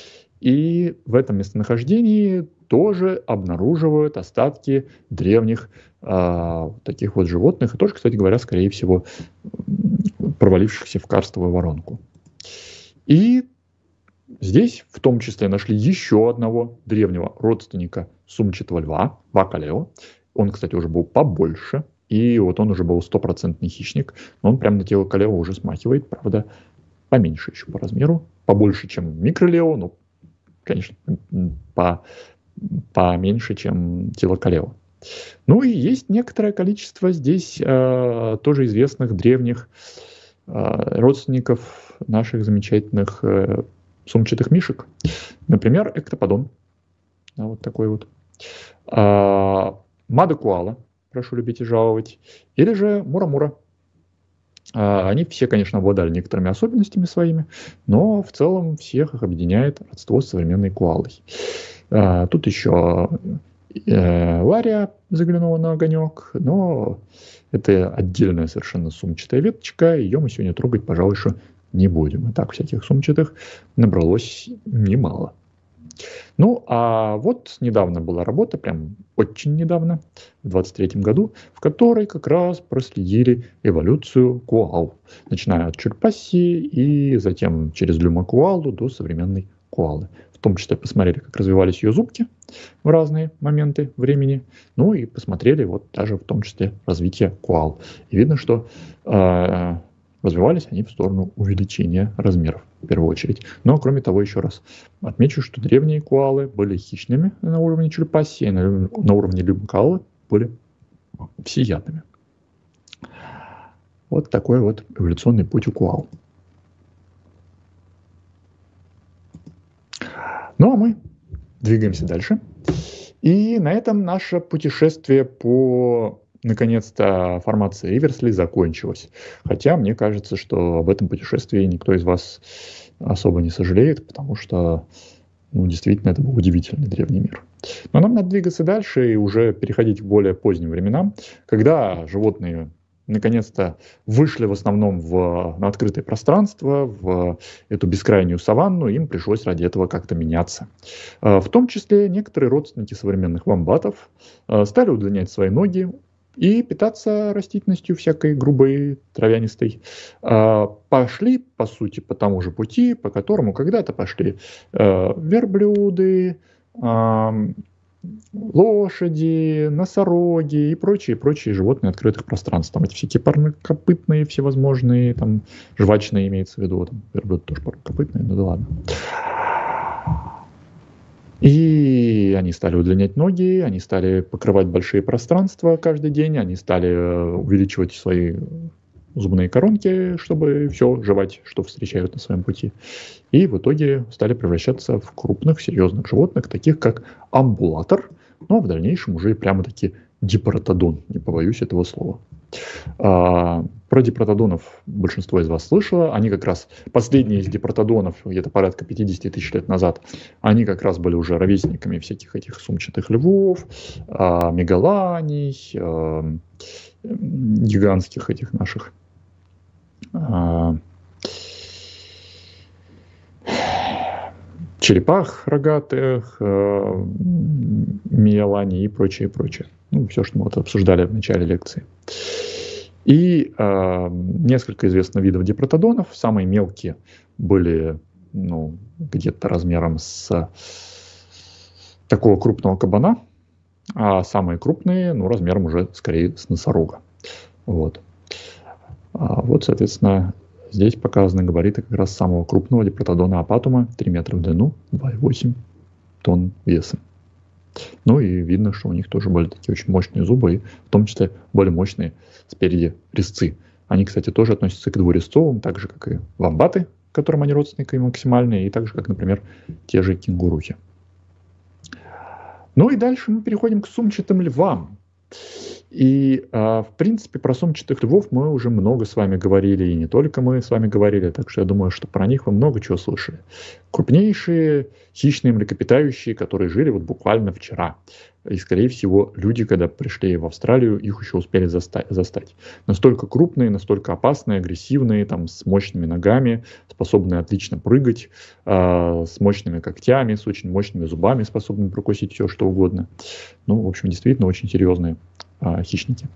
A: И в этом местонахождении тоже обнаруживают остатки древних э, таких вот животных, и тоже, кстати говоря, скорее всего, провалившихся в карстовую воронку. И здесь в том числе нашли еще одного древнего родственника сумчатого льва, вакалео. Он, кстати, уже был побольше, и вот он уже был стопроцентный хищник, но он прямо на тело калео уже смахивает, правда, поменьше еще по размеру, побольше, чем микролео, но, конечно, по, поменьше, чем тело калео. Ну и есть некоторое количество здесь э, тоже известных древних э, родственников наших замечательных э, сумчатых мишек. Например, эктоподон. Да, вот такой вот. А, мада-коала, прошу любить и жаловать. Или же мура-мура. А, они все, конечно, обладали некоторыми особенностями своими, но в целом всех их объединяет родство с современной коалой. А, тут еще э, Лария заглянула на огонек, но это отдельная совершенно сумчатая веточка, ее мы сегодня трогать, пожалуй, что не будем. И так всяких сумчатых набралось немало. Ну, а вот недавно была работа, прям очень недавно, в двадцать третьем году, в которой как раз проследили эволюцию коал, начиная от чульпассии и затем через люмокоалу до современной коалы. В том числе посмотрели, как развивались ее зубки в разные моменты времени, ну и посмотрели вот даже в том числе развитие коал. И видно, что э, развивались они в сторону увеличения размеров, в первую очередь. Но, кроме того, еще раз отмечу, что древние коалы были хищными на уровне чульпассии, на, на уровне люмокоалы были всеядными. Вот такой вот эволюционный путь у коал. Ну, а мы двигаемся дальше. И на этом наше путешествие по, наконец-то, формации Риверсли закончилось. Хотя мне кажется, что об этом путешествии никто из вас особо не сожалеет, потому что, ну, действительно, это был удивительный древний мир. Но нам надо двигаться дальше и уже переходить к более поздним временам, когда животные наконец-то вышли в основном в, на открытое пространство, в эту бескрайнюю саванну, им пришлось ради этого как-то меняться. В том числе некоторые родственники современных вомбатов стали удлинять свои ноги и питаться растительностью всякой грубой, травянистой. Пошли, по сути, по тому же пути, по которому когда-то пошли верблюды, лошади, носороги и прочие-прочие животные открытых пространств. Там эти всякие парнокопытные всевозможные, там жвачные имеется в виду, там верблюд тоже парнокопытные, ну да ладно. И они стали удлинять ноги, они стали покрывать большие пространства каждый день, они стали увеличивать свои зубные коронки, чтобы все жевать, что встречают на своем пути. И в итоге стали превращаться в крупных, серьезных животных, таких как амбулатор, ну а в дальнейшем уже и прямо-таки дипротодон, не побоюсь этого слова. А, про дипротодонов большинство из вас слышало. Они как раз, последние из дипротодонов, где-то порядка пятьдесят тысяч лет назад, они как раз были уже ровесниками всяких этих сумчатых львов, а, мегаланий, а, гигантских этих наших а, черепах рогатых, а, миоланий и прочее, прочее. Ну, все, что мы вот обсуждали в начале лекции. И э, несколько известных видов дипротодонов. Самые мелкие были, ну, где-то размером с такого крупного кабана, а самые крупные, ну, размером уже скорее с носорога. Вот. А вот, соответственно, здесь показаны габариты как раз самого крупного дипротодона апатума, три метра в длину, два и восемь тонн весом. Ну и видно, что у них тоже были такие очень мощные зубы, и в том числе более мощные спереди резцы. Они, кстати, тоже относятся к двурезцовым, так же, как и вомбаты, которым они родственники максимальные, и так же, как, например, те же кенгурухи. Ну и дальше мы переходим к сумчатым львам. И, в принципе, про сумчатых львов мы уже много с вами говорили, и не только мы с вами говорили, так что я думаю, что про них вы много чего слышали. Крупнейшие хищные млекопитающие, которые жили вот буквально вчера. И, скорее всего, люди, когда пришли в Австралию, их еще успели заста- застать. Настолько крупные, настолько опасные, агрессивные, там, с мощными ногами, способные отлично прыгать, э, с мощными когтями, с очень мощными зубами, способными прокусить все, что угодно. Ну, в общем, действительно очень серьезные э, хищники.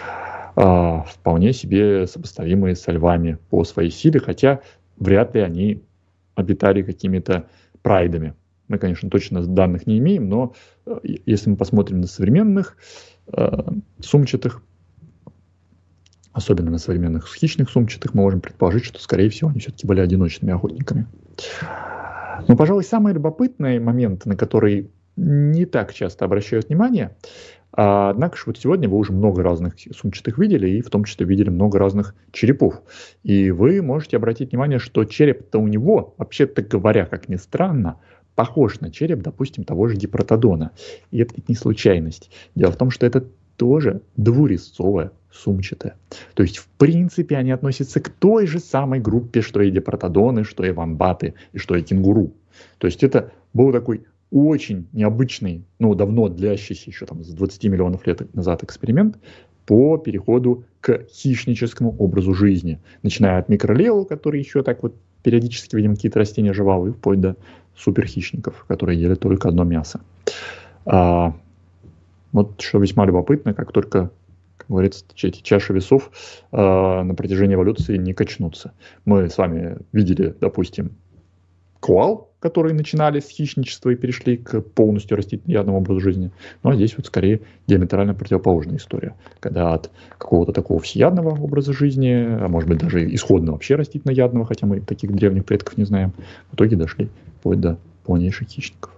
A: Э, вполне себе сопоставимые со львами по своей силе, хотя вряд ли они обитали какими-то прайдами. Мы, конечно, точно данных не имеем, но э, если мы посмотрим на современных э, сумчатых, особенно на современных хищных сумчатых, мы можем предположить, что, скорее всего, они все-таки были одиночными охотниками. Но, пожалуй, самый любопытный момент, на который не так часто обращают внимание, а, однако же вот сегодня вы уже много разных сумчатых видели, и в том числе видели много разных черепов. И вы можете обратить внимание, что череп-то у него, вообще-то говоря, как ни странно, похож на череп, допустим, того же дипротодона. И это ведь не случайность. Дело в том, что это тоже двурезцовая сумчатая. То есть, в принципе, они относятся к той же самой группе, что и дипротодоны, что и вомбаты, и что и кенгуру. То есть, это был такой очень необычный, ну, давно длящийся еще там с двадцати миллионов лет назад эксперимент по переходу к хищническому образу жизни. Начиная от микролео, который еще так вот периодически, видимо, какие-то растения жевал, и вплоть до суперхищников, которые ели только одно мясо. А, вот что весьма любопытно, как только, как говорится, эти чаши весов а, на протяжении эволюции не качнутся. Мы с вами видели, допустим, коал, которые начинали с хищничества и перешли к полностью растительноядному образу жизни. Ну а здесь вот скорее диаметрально противоположная история, когда от какого-то такого всеядного образа жизни, а может быть даже исходно вообще растительноядного, хотя мы таких древних предков не знаем, в итоге дошли вплоть до полнейших хищников.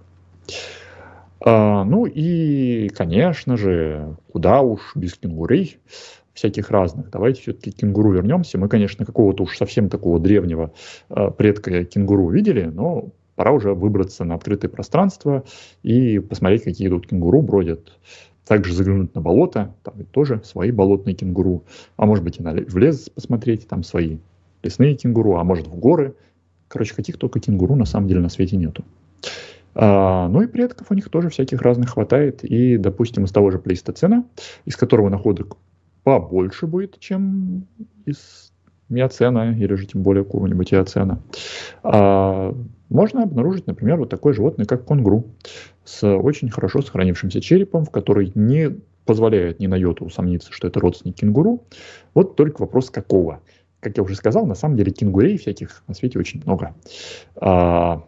A: А, ну и, конечно же, куда уж без кенгурей всяких разных. Давайте все-таки к кенгуру вернемся. Мы, конечно, какого-то уж совсем такого древнего э, предка кенгуру видели, но пора уже выбраться на открытое пространство и посмотреть, какие тут кенгуру бродят. Также заглянуть на болото, там ведь тоже свои болотные кенгуру. А может быть и на, в лес посмотреть, там свои лесные кенгуру, а может в горы. Короче, каких только кенгуру на самом деле на свете нету. А, ну и предков у них тоже всяких разных хватает. И, допустим, из того же плейстоцена, из которого находок побольше будет, чем из миоцена или же тем более какого-нибудь эоцена. А, можно обнаружить, например, вот такое животное, как конгуру, с очень хорошо сохранившимся черепом, в который не позволяет ни на йоту усомниться, что это родственник кенгуру. Вот только вопрос какого. Как я уже сказал, на самом деле кенгурей всяких на свете очень много. А,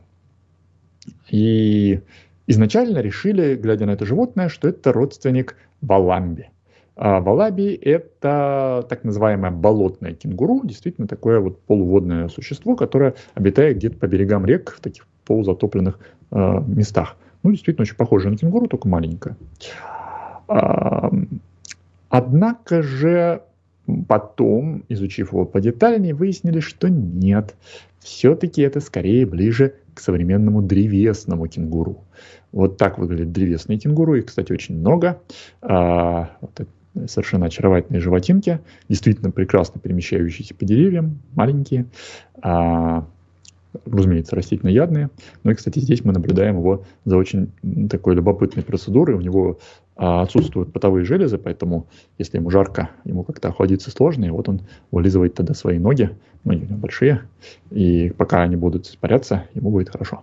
A: и изначально решили, глядя на это животное, что это родственник валамби. А валаби – это так называемое болотное кенгуру, действительно такое вот полуводное существо, которое обитает где-то по берегам рек в таких полузатопленных э, местах. Ну, действительно очень похоже на кенгуру, только маленькое. А, однако же потом, изучив его подетальнее, выяснили, что нет. Все-таки это скорее ближе к современному древесному кенгуру. Вот так выглядят древесные кенгуру, их, кстати, очень много. А, вот это совершенно очаровательные животинки, действительно прекрасно перемещающиеся по деревьям, маленькие, а, разумеется, растительноядные. Ну и, кстати, здесь мы наблюдаем его за очень такой любопытной процедурой. У него а, отсутствуют потовые железы, поэтому, если ему жарко, ему как-то охладиться сложно, и вот он вылизывает тогда свои ноги, ноги у него большие, и пока они будут испаряться, ему будет хорошо.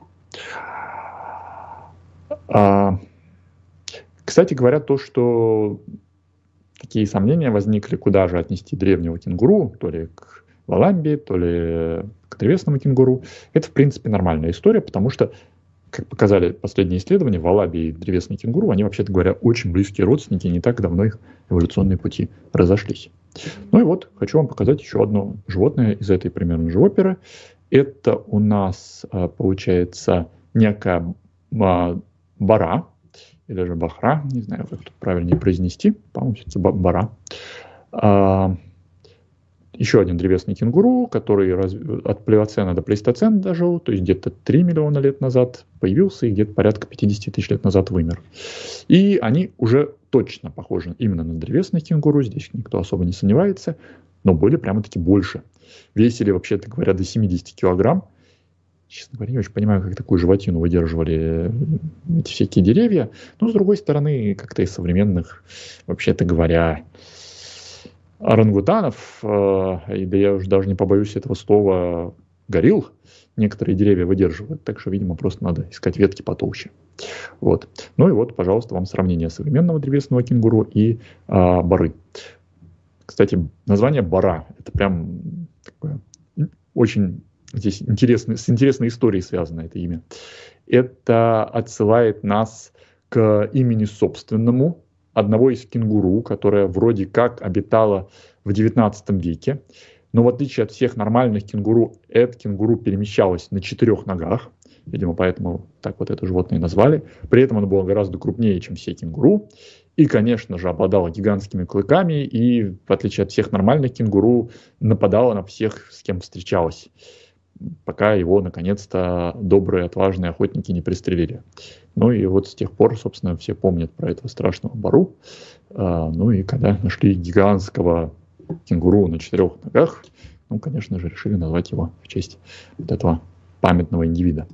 A: А, кстати говоря, то, что такие сомнения возникли, куда же отнести древнего кенгуру, то ли к валламби, то ли к древесному кенгуру, это, в принципе, нормальная история, потому что, как показали последние исследования, валламби и древесный кенгуру, они, вообще-то говоря, очень близкие родственники, не так давно их эволюционные пути разошлись. Ну и вот, хочу вам показать еще одно животное из этой примерно же оперы. Это у нас, получается, некая бара, или же бахра, не знаю, как тут правильнее произнести, по-моему, это бара. А, еще один древесный кенгуру, который раз... от плеоцена до плейстоцена дожил, то есть где-то три миллиона лет назад появился и где-то порядка пятьдесят тысяч лет назад вымер. И они уже точно похожи именно на древесных кенгуру, здесь никто особо не сомневается, но были прямо-таки больше. Весили, вообще-то говоря, до семьдесят килограмм. Честно говоря, не очень понимаю, как такую животину выдерживали эти всякие деревья. Но, с другой стороны, как-то из современных, вообще-то говоря, орангутанов, э, и да я уже даже не побоюсь этого слова, горилл, некоторые деревья выдерживают. Так что, видимо, просто надо искать ветки потолще. Вот. Ну и вот, пожалуйста, вам сравнение современного древесного кенгуру и э, бары. Кстати, название бара – это прям такое очень... Здесь интересно, с интересной историей связано это имя. Это отсылает нас к имени собственному одного из кенгуру, которое вроде как обитало в девятнадцатом веке. Но в отличие от всех нормальных кенгуру, это кенгуру перемещалось на четырех ногах. Видимо, поэтому так вот это животное назвали. При этом оно было гораздо крупнее, чем все кенгуру. И, конечно же, обладало гигантскими клыками. И, в отличие от всех нормальных кенгуру, нападало на всех, с кем встречалось, пока его, наконец-то, добрые, отважные охотники не пристрелили. Ну и вот с тех пор, собственно, все помнят про этого страшного бару. А, ну и когда нашли гигантского кенгуру на четырех ногах, ну, конечно же, решили назвать его в честь вот этого памятного индивида.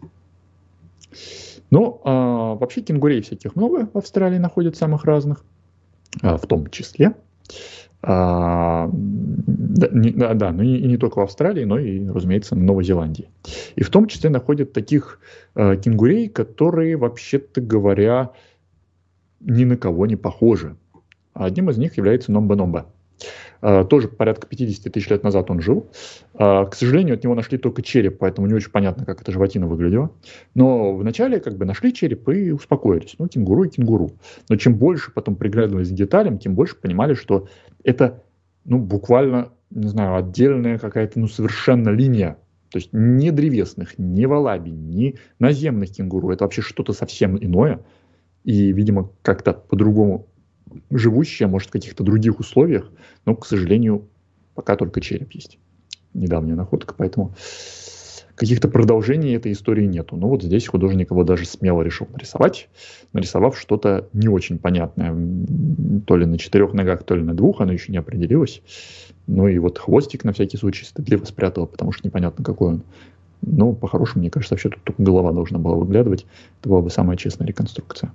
A: Ну, а, вообще кенгурей всяких много в Австралии находят, самых разных, а, в том числе. А, да, не, да, да, но и, и не только в Австралии, но и, разумеется, на Новой Зеландии. И в том числе находят таких э, кенгурей, которые, вообще-то говоря, ни на кого не похожи. Одним из них является номба-номба. Uh, тоже порядка пятьдесят тысяч лет назад он жил. Uh, к сожалению, от него нашли только череп, поэтому не очень понятно, как эта животина выглядела. Но вначале как бы нашли череп и успокоились. Ну, кенгуру и кенгуру. Но чем больше потом приглядывались к деталям, тем больше понимали, что это, ну, буквально, не знаю, отдельная какая-то, ну, совершенно линия. То есть не древесных, не валаби, не наземных кенгуру. Это вообще что-то совсем иное. И, видимо, как-то по-другому живущие, может, в каких-то других условиях, но, к сожалению, пока только череп есть. Недавняя находка, поэтому каких-то продолжений этой истории нету. Но вот здесь художник его даже смело решил нарисовать, нарисовав что-то не очень понятное. То ли на четырех ногах, то ли на двух, оно еще не определилось. Ну и вот хвостик на всякий случай стыдливо спрятал, потому что непонятно, какой он. Ну, по-хорошему, мне кажется, вообще тут только голова должна была выглядывать. Это была бы самая честная реконструкция.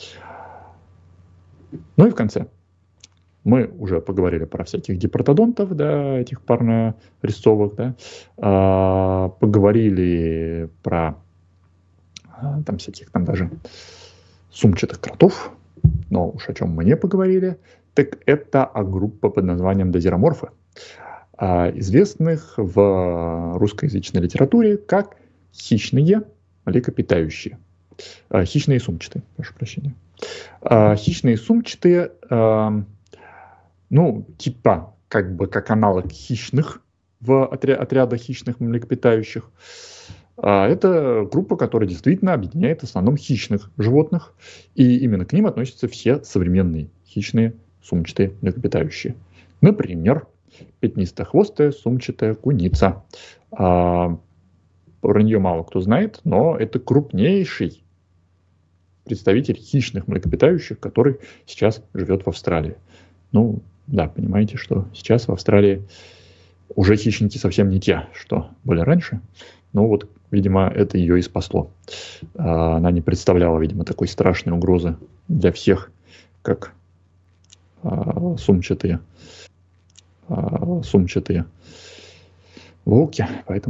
A: Ну и в конце мы уже поговорили про всяких гипротодонтов, да, этих парнорезцовых, да, а, поговорили про а, там всяких там даже сумчатых кротов, но уж о чем мы не поговорили, так это о группе под названием дозироморфы, а, известных в русскоязычной литературе как хищные млекопитающие. А, хищные сумчатые, прошу прощения. А, хищные сумчатые, а, ну, типа, как бы, как аналог хищных в отря- отряда хищных млекопитающих. А, это группа, которая действительно объединяет в основном хищных животных, и именно к ним относятся все современные хищные сумчатые млекопитающие. Например, пятнистохвостая сумчатая куница. А, про нее мало кто знает, но это крупнейший представитель хищных млекопитающих, который сейчас живет в Австралии. Ну, да, понимаете, что сейчас в Австралии уже хищники совсем не те, что были раньше. Но вот, видимо, это ее и спасло. Она не представляла, видимо, такой страшной угрозы для всех, как сумчатые, сумчатые волки. Поэтому